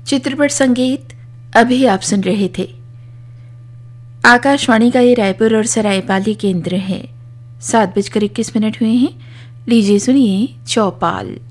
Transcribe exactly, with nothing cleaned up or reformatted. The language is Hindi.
चित्रपट संगीत अभी आप सुन रहे थे। आकाशवाणी का ये रायपुर और सरायपाली केंद्र है। सात बजकर इक्कीस मिनट हुए हैं। लीजिए सुनिए चौपाल।